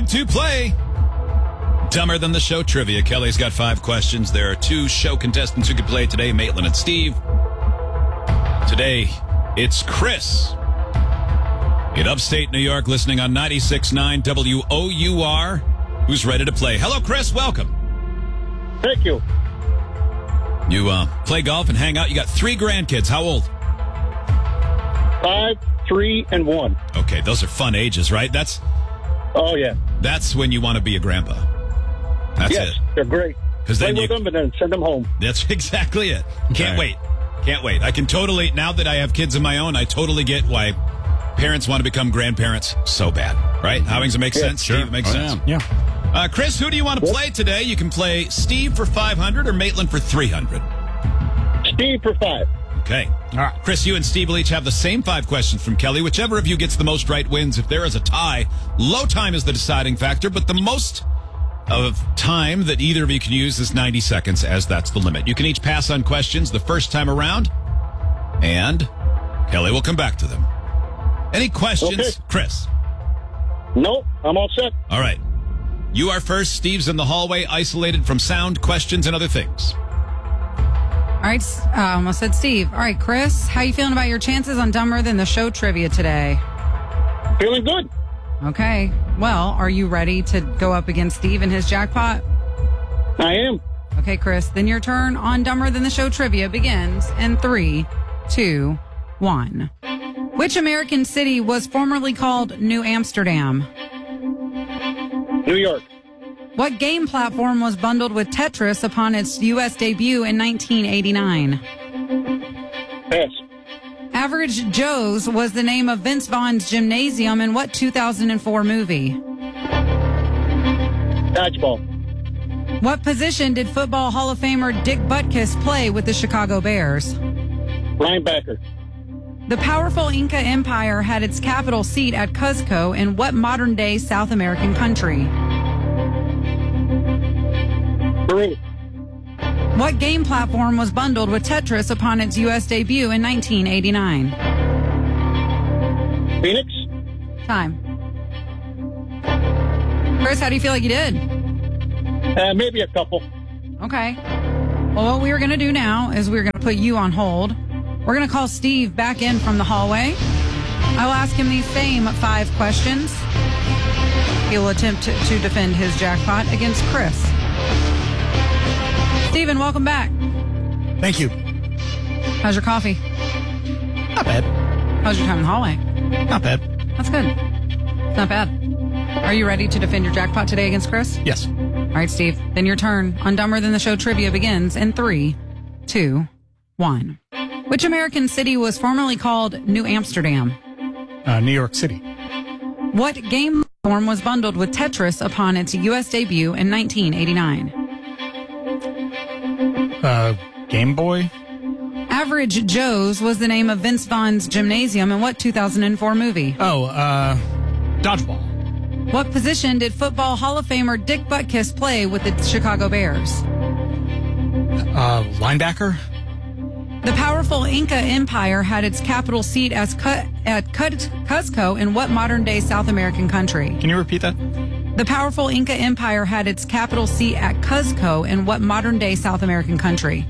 time to play Dumber Than the Show Trivia. Kelly's got 5 questions. There are 2 show contestants who can play today, Maitland and Steve. Today, it's Chris in upstate New York, listening on 96.9 WOUR, who's ready to play. Hello, Chris. Welcome. Thank you. You play golf and hang out. You got 3 grandkids. How old? 5, 3, and 1. Okay, those are fun ages, right? Oh, yeah. That's when you want to be a grandpa. That's yes, it. They're great. Because then play with them and then send them home. That's exactly it. Can't wait. I can totally, now that I have kids of my own, I totally get why parents want to become grandparents so bad, right? How does it make sense? Sure. Steve, it makes sense. Yeah. Chris, who do you want to play today? You can play Steve for 500 or Maitland for 300. Steve for 5. Okay. All right. Chris, you and Steve will each have the same 5 questions from Kelly. Whichever of you gets the most right wins. If there is a tie, low time is the deciding factor, but the most of time that either of you can use is 90 seconds, as that's the limit. You can each pass on questions the first time around, and Kelly will come back to them. Any questions, Okay. Chris? No, I'm all set. All right. You are first. Steve's in the hallway, isolated from sound, questions, and other things. All right, I almost said Steve. All right, Chris, how you feeling about your chances on Dumber Than the Show trivia today? Feeling good. Okay, well, are you ready to go up against Steve and his jackpot? I am. Okay, Chris, then your turn on Dumber Than the Show trivia begins in 3, 2, 1. Which American city was formerly called New Amsterdam? New York. What game platform was bundled with Tetris upon its U.S. debut in 1989? Pass. Average Joe's was the name of Vince Vaughn's gymnasium in what 2004 movie? Dodgeball. What position did Football Hall of Famer Dick Butkus play with the Chicago Bears? Linebacker. The powerful Inca Empire had its capital seat at Cuzco in what modern-day South American country? Peru. What game platform was bundled with Tetris upon its U.S. debut in 1989? Phoenix. Time. Chris, how do you feel like you did? Maybe a couple. Okay. Well, what we are going to do now is we're going to put you on hold. We're going to call Steve back in from the hallway. I will ask him these same 5 questions. He will attempt to defend his jackpot against Chris. Steven, welcome back. Thank you. How's your coffee? Not bad. How's your time in the hallway? Not bad. That's good. It's not bad. Are you ready to defend your jackpot today against Chris? Yes. All right, Steve. Then your turn on Dumber Than the Show trivia begins in 3, 2, 1. Which American city was formerly called New Amsterdam? New York City. What game platform was bundled with Tetris upon its U.S. debut in 1989? Game Boy. Average Joe's was the name of Vince Vaughn's gymnasium in what 2004 movie? Dodgeball. What position did Football Hall of Famer Dick Butkus play with the Chicago Bears? Linebacker. The powerful Inca Empire had its capital seat at Cuzco in what modern-day South American country? Can you repeat that? The powerful Inca Empire had its capital seat at Cuzco in what modern-day South American country?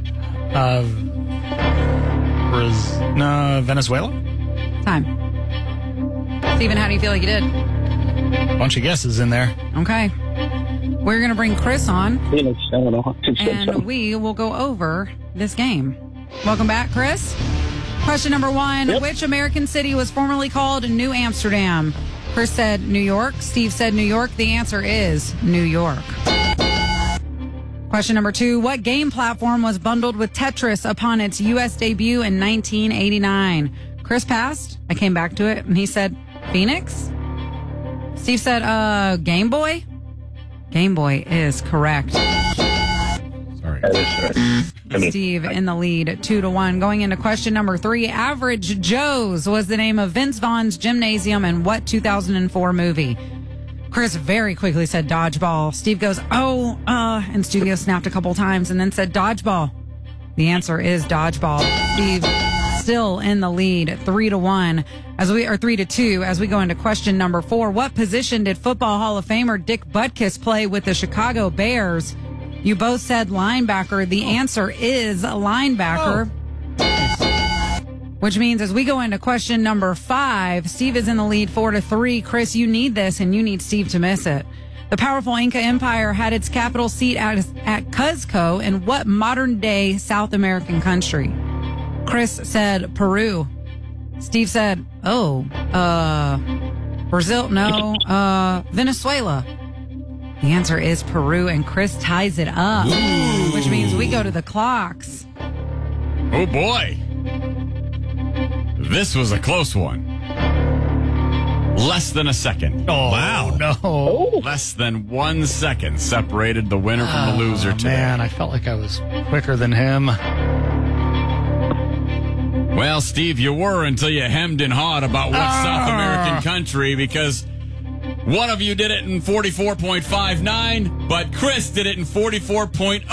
Venezuela? Time. Steven, how do you feel like you did? Bunch of guesses in there. Okay. We're going to bring Chris on, Phoenix. I don't know. and we will go over this game. Welcome back, Chris. Question number 1. Yep. Which American city was formerly called New Amsterdam? Chris said New York. Steve said New York. The answer is New York. Question number 2. What game platform was bundled with Tetris upon its U.S. debut in 1989? Chris passed. I came back to it, and he said Phoenix. Steve said, Game Boy? Game Boy is correct. Sorry. Steve in the lead, 2-1. Going into question number 3. Average Joe's was the name of Vince Vaughn's gymnasium in what 2004 movie? Chris very quickly said Dodgeball. Steve goes, and studio snapped a couple times and then said Dodgeball. The answer is Dodgeball. Steve still in the lead 3-1 or 3-2 as we go into question number 4. What position did Football Hall of Famer Dick Butkus play with the Chicago Bears? You both said linebacker. The answer is linebacker. Which means as we go into question number 5, Steve is in the lead 4-3. Chris, you need this and you need Steve to miss it. The powerful Inca Empire had its capital seat at Cuzco in what modern-day South American country? Chris said Peru. Steve said, Brazil, no, Venezuela. The answer is Peru, and Chris ties it up, which means we go to the clocks. Oh, boy. This was a close one. Less than a second. Oh, wow. No. Less than 1 second separated the winner from the loser today. Man, I felt like I was quicker than him. Well, Steve, you were until you hemmed and hawed about what South American country, because one of you did it in 44.59, but Chris did it in 44.02.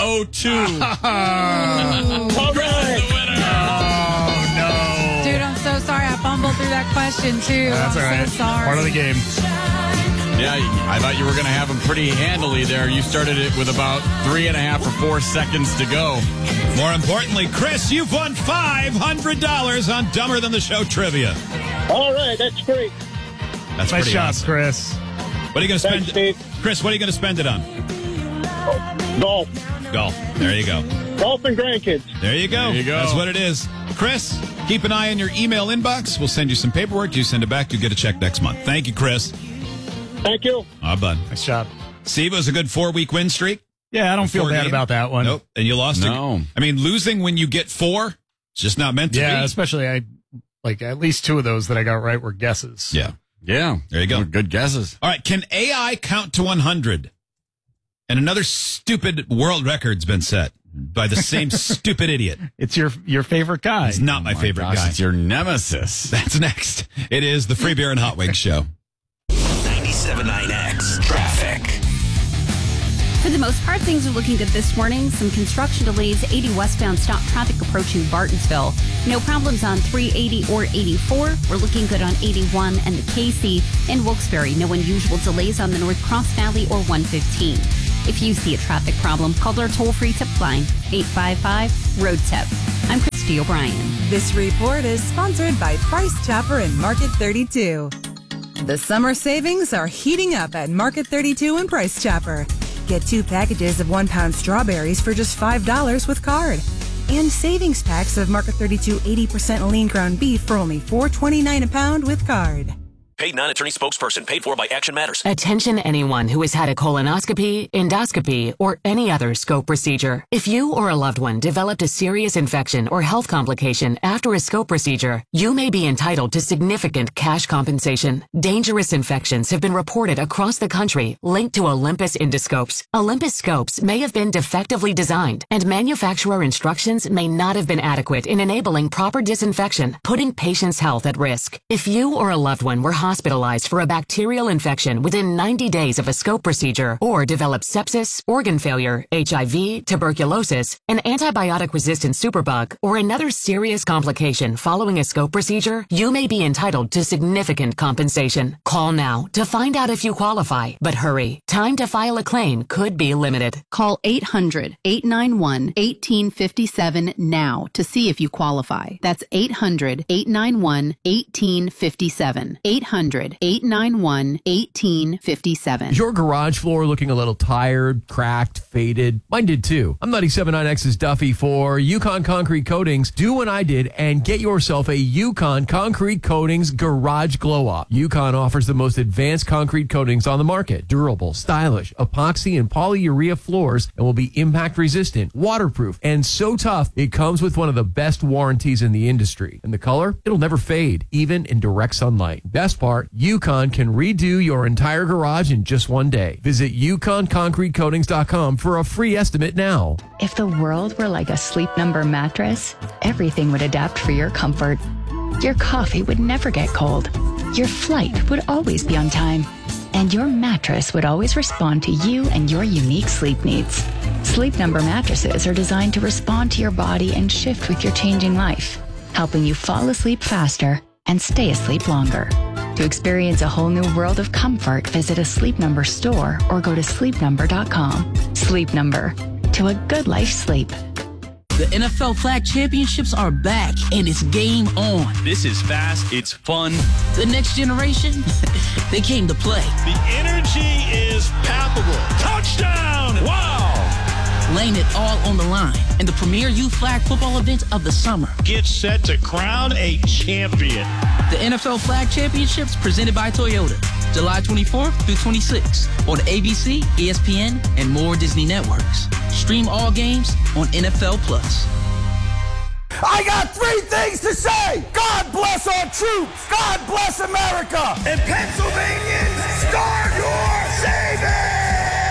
Chris is the winner. Dude, I'm so sorry. I fumbled through that question, too. That's all right. So sorry. Part of the game. Yeah, I thought you were going to have them pretty handily there. You started it with about 3.5 or 4 seconds to go. More importantly, Chris, you've won $500 on Dumber Than the Show trivia. All right, that's great. That's Nice pretty shot, awesome. Chris. What are you going to spend? Thanks, Steve. Chris, what are you going to spend it on? Golf. Golf. There you go. Golf and grandkids. There you go. There you go. That's what it is. Chris, keep an eye on your email inbox. We'll send you some paperwork. You send it back, you get a check next month. Thank you, Chris. Thank you. Bud. Nice job. Steve, it was a good 4-week win streak. Yeah, I don't feel 4 bad game. about that one. Nope. And you lost. No. I mean, losing when you get 4, it's just not meant to Yeah, be. especially at least 2 of those that I got right were guesses. Yeah. Yeah. There you go. Good guesses. All right. Can AI count to 100? And another stupid world record's been set by the same stupid idiot. It's your favorite guy. It's not my favorite Gosh, guy. it's your nemesis. That's next. It is the Free Beer and Hot Wings Show. 97.9X Traffic. For the most part, things are looking good this morning. Some construction delays, 80 westbound stop traffic approaching Bartonsville. No problems on 380 or 84. We're looking good on 81 and the KC. In Wilkes-Barre, no unusual delays on the North Cross Valley or 115. If you see a traffic problem, call our toll-free tip line, 855-ROAD-TIP. I'm Christy O'Brien. This report is sponsored by Price Chopper and Market 32. The summer savings are heating up at Market 32 and Price Chopper. Get 2 packages of 1-pound strawberries for just $5 with card. And savings packs of Market 32 80% lean ground beef for only $4.29 a pound with card. Paid non-attorney spokesperson paid for by Action Matters. Attention anyone who has had a colonoscopy, endoscopy, or any other scope procedure. If you or a loved one developed a serious infection or health complication after a scope procedure, you may be entitled to significant cash compensation. Dangerous infections have been reported across the country linked to Olympus endoscopes. Olympus scopes may have been defectively designed, and manufacturer instructions may not have been adequate in enabling proper disinfection, putting patients' health at risk. If you or a loved one were hospitalized for a bacterial infection within 90 days of a scope procedure or developed sepsis, organ failure, HIV, tuberculosis, an antibiotic-resistant superbug, or another serious complication following a scope procedure, you may be entitled to significant compensation. Call now to find out if you qualify, but hurry. Time to file a claim could be limited. Call 800-891-1857 now to see if you qualify. That's 800-891-1857. 800-891-1857. Is your garage floor looking a little tired, cracked, faded? Mine did too. I'm 97.9X's Duffy for Yukon Concrete Coatings. Do what I did and get yourself a Yukon Concrete Coatings Garage Glow Up. Yukon offers the most advanced concrete coatings on the market. Durable, stylish, epoxy and polyurea floors, and will be impact resistant, waterproof, and so tough it comes with one of the best warranties in the industry. And the color? It'll never fade, even in direct sunlight. Best part, Yukon can redo your entire garage in just one day. Visit YukonConcreteCoatings.com for a free estimate now. If the world were like a Sleep Number mattress, everything would adapt for your comfort. Your coffee would never get cold. Your flight would always be on time. And your mattress would always respond to you and your unique sleep needs. Sleep Number mattresses are designed to respond to your body and shift with your changing life. helping you fall asleep faster and stay asleep longer. To experience a whole new world of comfort, visit a Sleep Number store or go to sleepnumber.com. Sleep Number, to a good life sleep. The NFL Flag Championships are back, and it's game on. This is fast. It's fun. The next generation, they came to play. The energy is palpable. Touchdown! Wow! Laying it all on the line in the premier youth flag football event of the summer. Get set to crown a champion. The NFL Flag Championships presented by Toyota. July 24th through 26th on ABC, ESPN, and more Disney networks. Stream all games on NFL Plus. I got 3 things to say. God bless our troops. God bless America. And Pennsylvanians, start your savings.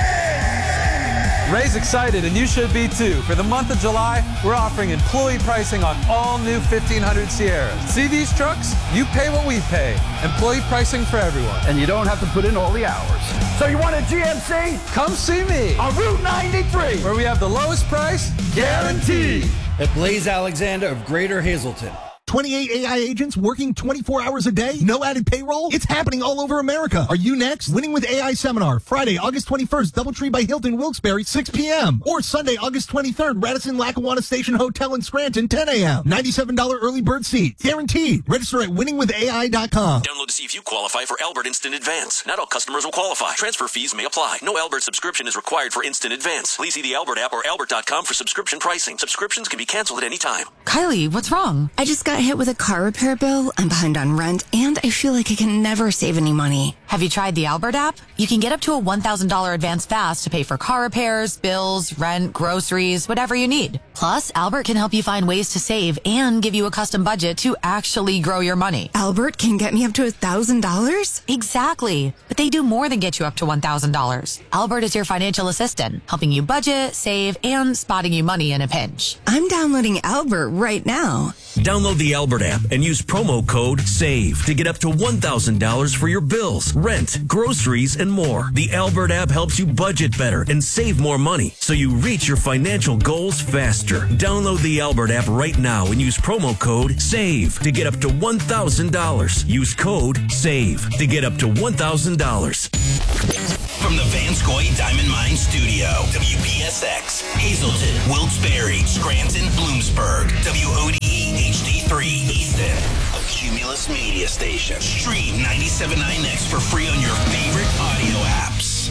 Ray's excited, and you should be too. For the month of July, we're offering employee pricing on all new 1500 Sierras. See these trucks? You pay what we pay. Employee pricing for everyone. And you don't have to put in all the hours. So you want a GMC? Come see me on Route 93, where we have the lowest price guaranteed. At Blaze Alexander of Greater Hazleton. 28 AI agents working 24 hours a day? No added payroll? It's happening all over America. Are you next? Winning with AI Seminar, Friday, August 21st, Doubletree by Hilton, Wilkes-Barre, 6 p.m. Or Sunday, August 23rd, Radisson Lackawanna Station Hotel in Scranton, 10 a.m. $97 early bird seat. Guaranteed. Register at winningwithai.com. Download to see if you qualify for Albert Instant Advance. Not all customers will qualify. Transfer fees may apply. No Albert subscription is required for Instant Advance. Please see the Albert app or albert.com for subscription pricing. Subscriptions can be canceled at any time. Kylie, what's wrong? I just got hit with a car repair bill. I'm behind on rent, and I feel like I can never save any money. Have you tried the Albert app? You can get up to a $1,000 advance fast to pay for car repairs, bills, rent, groceries, whatever you need. Plus, Albert can help you find ways to save and give you a custom budget to actually grow your money. Albert can get me up to $1,000? Exactly. But they do more than get you up to $1,000. Albert is your financial assistant, helping you budget, save, and spotting you money in a pinch. I'm downloading Albert right now. Download the Albert app and use promo code SAVE to get up to $1,000 for your bills, rent, groceries, and more. The Albert app helps you budget better and save more money so you reach your financial goals faster. Download the Albert app right now and use promo code SAVE to get up to $1,000. Use code SAVE to get up to $1,000. From the Vanscoy Diamond Mine Studio, WPSX, Hazleton, Wilkes-Barre, Scranton, Bloomsburg, WODE HD3 Easton, a Cumulus media station. Stream 97.9X for free on your favorite audio apps.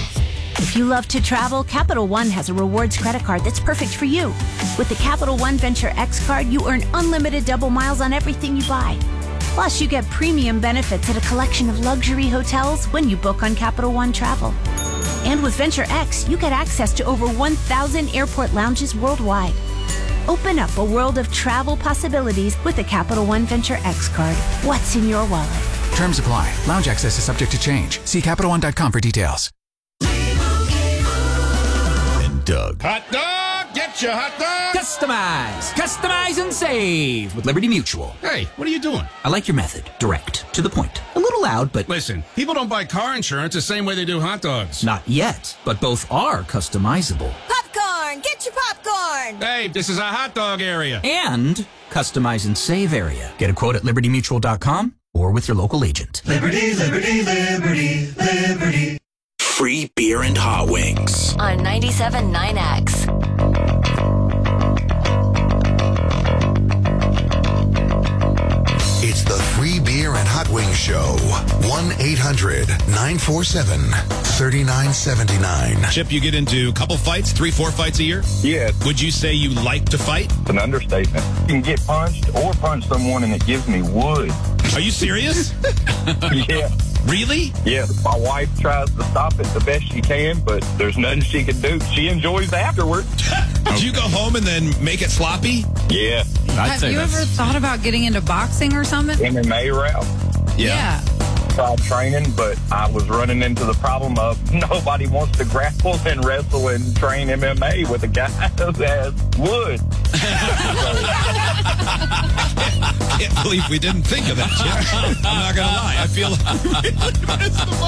If you love to travel, Capital One has a rewards credit card that's perfect for you. With the Capital One Venture X card, you earn unlimited double miles on everything you buy. Plus, you get premium benefits at a collection of luxury hotels when you book on Capital One Travel. And with Venture X, you get access to over 1,000 airport lounges worldwide. Open up a world of travel possibilities with the Capital One Venture X card. What's in your wallet? Terms apply. Lounge access is subject to change. See CapitalOne.com for details. And Doug. Hot dog! Get your hot dog! Customize and save with Liberty Mutual. Hey, what are you doing? I like your method. Direct. To the point. A little loud, but... Listen, people don't buy car insurance the same way they do hot dogs. Not yet, but both are customizable. Popcorn! Get your popcorn! Hey, this is a hot dog area. And customize and save area. Get a quote at libertymutual.com or with your local agent. Liberty, liberty, liberty, liberty. Free beer and hot wings. On 97.9X. It's the Free Beer and Hot Wings Show. 1-800-947-3979. Chip, you get into a couple fights, 3-4 fights a year? Yeah. Would you say you like to fight? It's an understatement. You can get punched or punch someone and it gives me wood. Are you serious? Yeah. Really? Yeah. My wife tries to stop it the best she can, but there's nothing she can do. She enjoys afterwards. Did you go home and then make it sloppy? Yeah. Have you ever thought about getting into boxing or something? MMA route. Yeah. Tried training, but I was running into the problem of nobody wants to grapple and wrestle and train MMA with a guy who has wood. I can't believe we didn't think of that, Chip. I'm not going to lie. I feel like we really missed the